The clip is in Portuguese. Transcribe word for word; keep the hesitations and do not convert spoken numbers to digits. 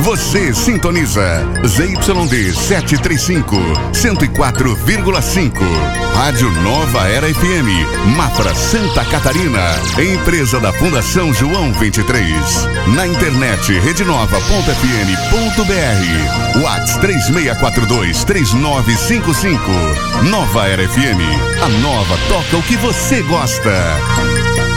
Você sintoniza Z Y D setecentos e trinta e cinco, cento e quatro vírgula cinco. Rádio Nova Era F M, Mafra, Santa Catarina. Empresa da Fundação João vinte e três. Na internet redenova ponto f m ponto b r. WhatsApp três seis quatro dois, três nove cinco cinco. Nova Era F M. A nova toca o que você gosta.